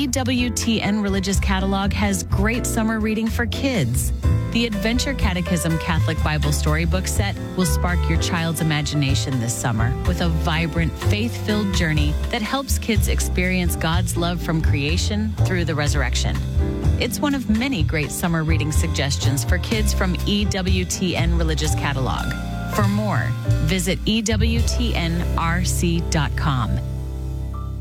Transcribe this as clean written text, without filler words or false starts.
EWTN Religious Catalog has great summer reading for kids. The Adventure Catechism Catholic Bible Storybook Set will spark your child's imagination this summer with a vibrant, faith-filled journey that helps kids experience God's love from creation through the resurrection. It's one of many great summer reading suggestions for kids from EWTN Religious Catalog. For more, visit EWTNRC.com.